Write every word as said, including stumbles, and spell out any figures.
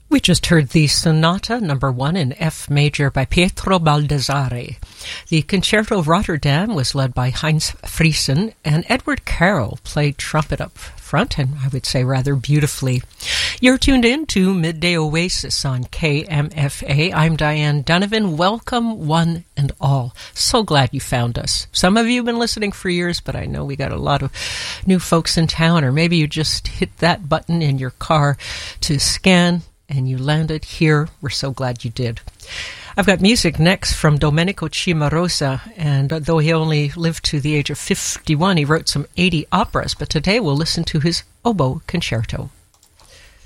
We just heard the Sonata Number One in F Major by Pietro Baldassare. The Concerto of Rotterdam was led by Heinz Friesen, and Edward Carroll played trumpet up front, and I would say rather beautifully. You're tuned in to Midday Oasis on K M F A. I'm Diane Donovan. Welcome, one and all. So glad you found us. Some of you have been listening for years, but I know we got a lot of new folks in town, or maybe you just hit that button in your car to scan and you landed here. We're so glad you did. I've got music next from Domenico Cimarosa, and though he only lived to the age of fifty-one, he wrote some eighty operas, but today we'll listen to his oboe concerto.